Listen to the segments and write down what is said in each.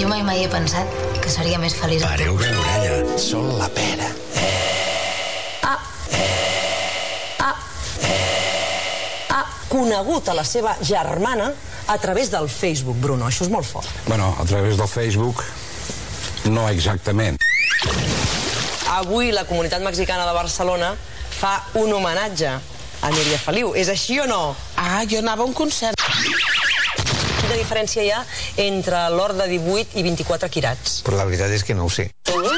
Jo mai he pensat que seria més feliç. Pareu bé l'orella. Sol la pera. Conegut a la seva germana a través del Facebook, Bruno. Això és molt fort. Bueno, a través del Facebook, no exactament. Avui la comunitat mexicana de Barcelona fa un homenatge a Núria Feliu. És així o no? Jo anava a un concert. Quina diferència hi ha entre l'or de 18 i 24 quirats? Però la veritat és que no ho sé.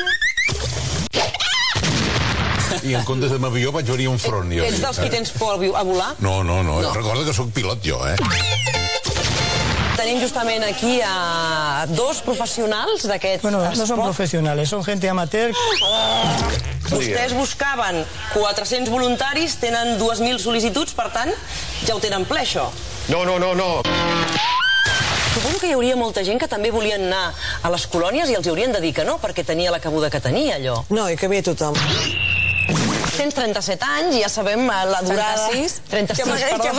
I en comptes de m'avió vaig venir un front. Ets dels qui tens por a volar? No. Recorda que sóc pilot jo, Tenim justament aquí a dos professionals d'aquest esport. Bueno, no son profesionales, son gente amateur. Vostès buscaven 400 voluntaris, tenen 2.000 sol·licituds, per tant, ja ho tenen ple, això. No. Suposo que hi hauria molta gent que també volien anar a les colònies i els haurien de dir que no, perquè tenia la cabuda que tenia, allò. No, hi cabia tothom. Tens 37 anys i ja sabem la durada... 36, perdó.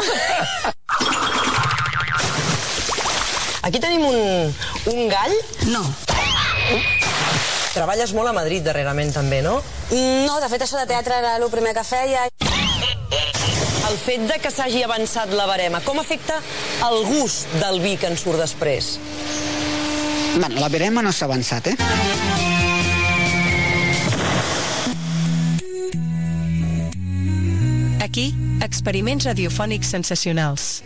Aquí tenim un gall. No. Treballes molt a Madrid darrerament també, no? No, de fet això de teatre era el primer que feia. El fet de que s'hagi avançat la barema, com afecta el gust del vi que en surt després? Bueno, la barema no s'ha avançat, Aquí, experiments radiofònics sensacionals.